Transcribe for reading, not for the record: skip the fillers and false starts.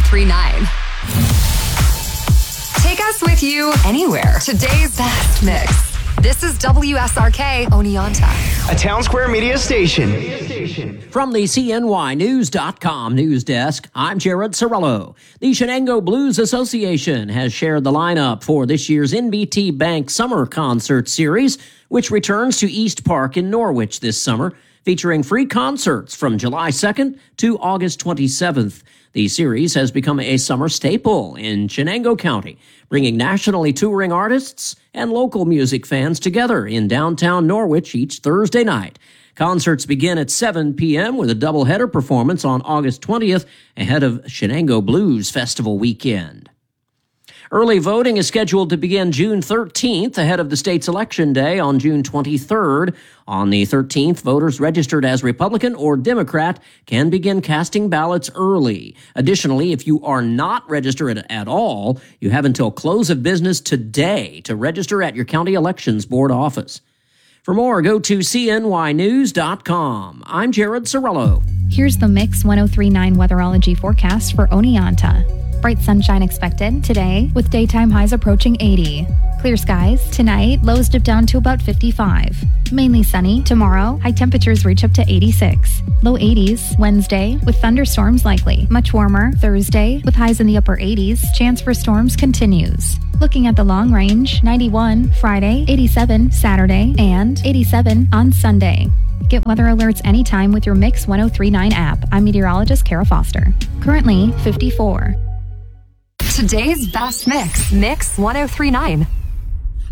1039. Take us with you anywhere. Today's best mix. This is WSRK Oneonta, a Town Square Media station. From the CNYnews.com news desk, I'm Jared Sorello. The Shenango Blues Association has shared the lineup for this year's NBT Bank Summer Concert Series, which returns to East Park in Norwich this summer, featuring free concerts from July 2nd to August 27th. The series has become a summer staple in Shenango County, bringing nationally touring artists and local music fans together in downtown Norwich each Thursday night. Concerts begin at 7 p.m. with a doubleheader performance on August 20th ahead of Shenango Blues Festival weekend. Early voting is scheduled to begin June 13th ahead of the state's election day on June 23rd. On the 13th, voters registered as Republican or Democrat can begin casting ballots early. Additionally, if you are not registered at all, you have until close of business today to register at your county elections board office. For more, go to CNYnews.com. I'm Jared Sorello. Here's the Mix 1039 weatherology forecast for Oneonta. Bright sunshine expected today with daytime highs approaching 80. Clear skies tonight, lows dip down to about 55. Mainly sunny tomorrow, high temperatures reach up to 86. Low 80s Wednesday with thunderstorms likely. Much warmer Thursday with highs in the upper 80s. Chance for storms continues. Looking at the long range, 91 Friday, 87 Saturday, and 87 on Sunday. Get weather alerts anytime with your Mix 1039 app. I'm meteorologist Kara Foster. Currently 54. Today's best mix, Mix 1039.